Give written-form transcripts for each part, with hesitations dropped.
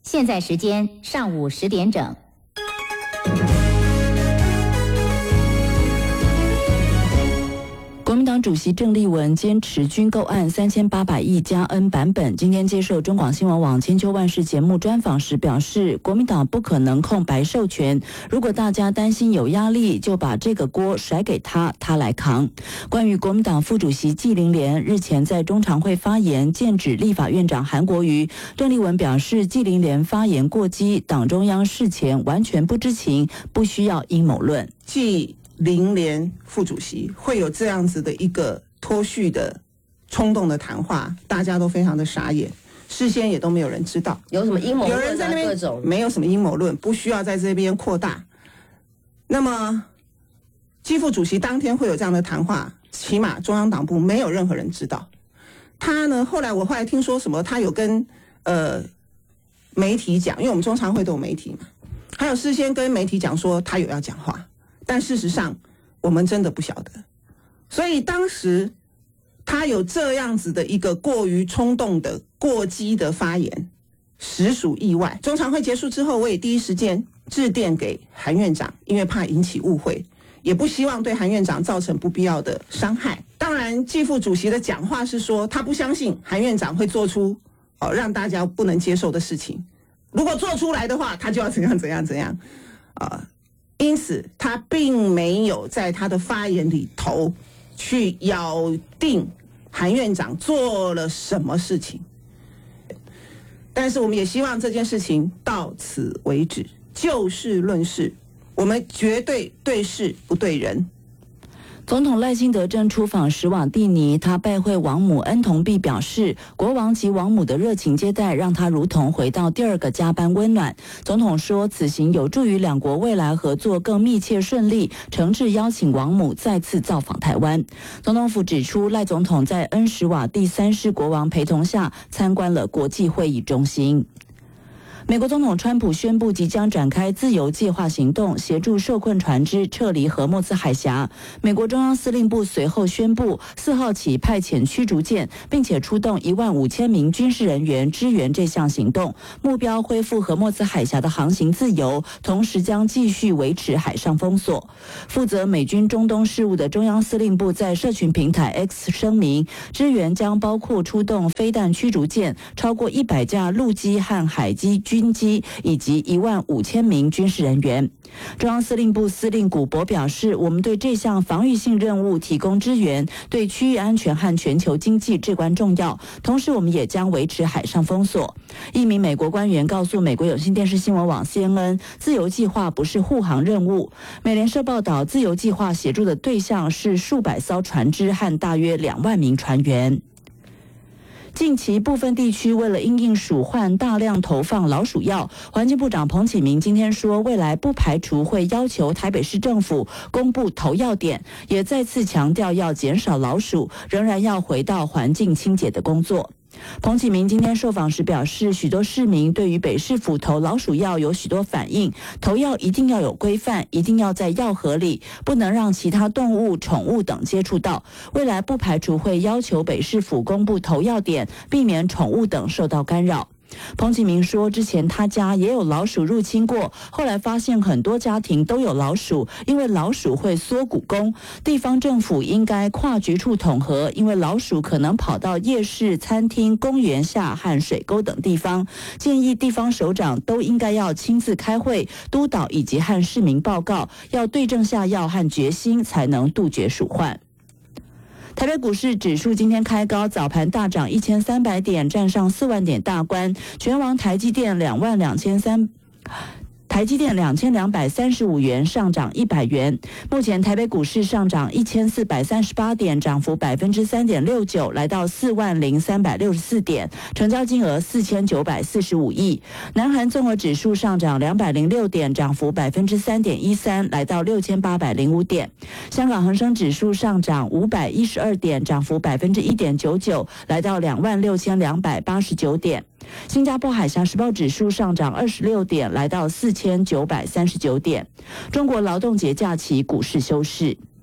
现在时间上午10点整。 国民党主席郑丽文坚持军购案3800亿加 N 版本，今天接受中广新闻网千秋万世节目专访时表示，国民党不可能空白授权，如果大家担心有压力，就把这个锅甩给他，他来扛。关于国民党副主席纪凌莲日前在中常会发言剑指立法院长韩国瑜，郑丽文表示，纪凌莲发言过激，党中央事前完全不知情，不需要阴谋论。 纪凌莲副主席会有这样子的一个脱序的冲动的谈话，大家都非常的傻眼，事先也都没有人知道。 有什么阴谋论啊？ 有人在那边各种没有什么阴谋论，不需要在这边扩大。那么纪副主席当天会有这样的谈话，起码中央党部没有任何人知道。他呢，后来听说什么，他有跟媒体讲，因为我们中常会都有媒体嘛，还有事先跟媒体讲说他有要讲话。但事实上，我们真的不晓得，所以当时他有这样子的一个过于冲动的过激的发言，实属意外。中常会结束之后，我也第一时间致电给韩院长，因为怕引起误会，也不希望对韩院长造成不必要的伤害。当然，纪副主席的讲话是说，他不相信韩院长会做出让大家不能接受的事情，如果做出来的话，他就要怎样怎样怎样因此，他并没有在他的发言里头去咬定韩院长做了什么事情。但是我们也希望这件事情到此为止，就事论事，我们绝对对事不对人。 总统赖清德正出访史瓦蒂尼，他拜会王母恩同碧，表示国王及王母的热情接待让他如同回到第二个家般温暖。总统说，此行有助于两国未来合作更密切顺利，诚挚邀请王母再次造访台湾。总统府指出，赖总统在恩史瓦蒂3世国王陪同下参观了国际会议中心。美国总统川普宣布即将展开自由计划行动，协助受困船只撤离荷默兹海峡。美国中央司令部随后宣布，4号起派遣驱逐舰，并且出动15000名军事人员支援这项行动，目标恢复荷默兹海峡的航行自由，同时将继续维持海上封锁。负责美军中东事务的中央司令部在社群平台 X 声明，支援将包括出动飞弹驱逐舰、超过100架陆基和海基军机以及15000名军事人员。中央司令部司令古博表示，我们对这项防御性任务提供支援，对区域安全和全球经济至关重要。同时，我们也将维持海上封锁。一名美国官员告诉美国有线电视新闻网 CNN， 自由计划不是护航任务。美联社报道，自由计划协助的对象是数百艘船只和大约2万名船员。近期部分地区为了因应鼠患大量投放老鼠药，环境部长彭启明今天说，未来不排除会要求台北市政府公布投药点，也再次强调要减少老鼠，仍然要回到环境清洁的工作。彭启明今天受访时表示，许多市民对于北市府投老鼠药有许多反应，投药一定要有规范，一定要在药盒里，不能让其他动物、宠物等接触到。未来不排除会要求北市府公布投药点，避免宠物等受到干扰。彭启明说，之前他家也有老鼠入侵过，后来发现很多家庭都有老鼠，因为老鼠会缩骨弓，地方政府应该跨局处统合，因为老鼠可能跑到夜市、餐厅、公园下和水沟等地方，建议地方首长都应该要亲自开会督导，以及和市民报告，要对症下药和决心，才能杜绝鼠患。台北股市指数今天开高，早盘大涨1300点，站上4万点大关。全网台积电2235元，上涨100元。目前台北股市上涨1438点，涨幅3.69%，来到40364点，成交金额4945亿。南韩综合指数上涨206点，涨幅3.13%，来到6805点。香港恒生指数上涨512点，涨幅1.99%，来到26289点。新加坡海峡时报指数上涨26点，来到4939点。中国劳动节假期股市休市。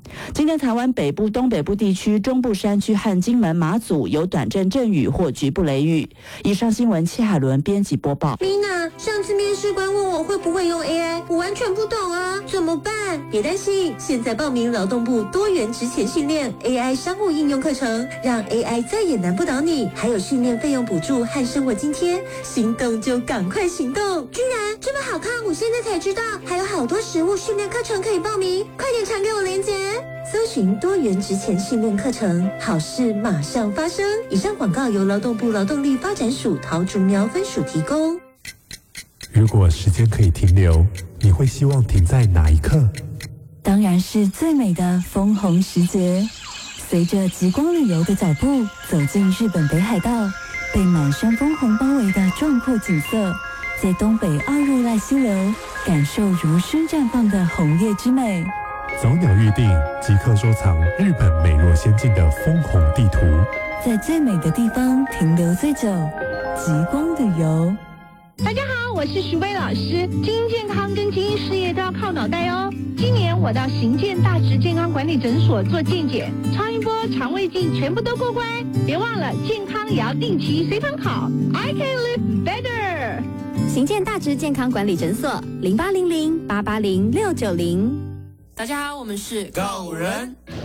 今天台湾北部、东北部地区、中部山区和金门、马祖有短阵阵雨或局部雷雨。以上新闻，戚海伦编辑播报。 Mina， 上次面试官问我会不会用 AI， 我完全不懂啊，怎么办？别担心，现在报名劳动部多元职前训练 AI 商务应用课程，让 AI 再也难不倒你，还有训练费用补助和生活津贴，心动就赶快行动！居然这么好看，我现在才知道，还有好多实务训练课程可以报名，快点传给我链接。搜寻多元职前训练课程，好事马上发生。以上广告由劳动部劳动力发展署桃竹苗分署提供。 如果时间可以停留，你会希望停在哪一刻？ 当然是最美的枫红时节。随着极光旅游的脚步，走进日本北海道，被满山枫红包围的壮阔景色，在东北奥入濑溪流，感受如诗绽放的红叶之美。 早鸟预订，即刻收藏日本美若仙境的枫红地图， 在最美的地方停留最久，极光旅游。 大家好，我是徐薇老师。经营健康跟经营事业都要靠脑袋哦。今年我到行健大直健康管理诊所做健检，超音波、肠胃镜全部都过关。别忘了，健康也要定期随堂考。I can live better。 行健大直健康管理诊所0800880690。 大家好，我们是狗人。